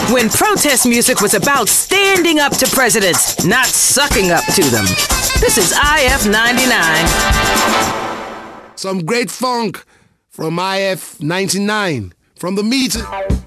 when protest music was about standing up to presidents, not sucking up to them. This is IF 99. Some great funk from IF 99. From the meter.